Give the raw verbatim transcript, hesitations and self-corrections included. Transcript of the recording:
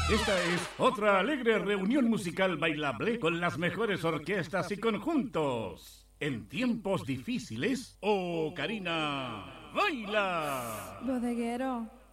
Esta es otra alegre reunión musical bailable con las mejores orquestas y conjuntos. En tiempos difíciles, ¡oh, Karina! ¡Baila! Bodeguero.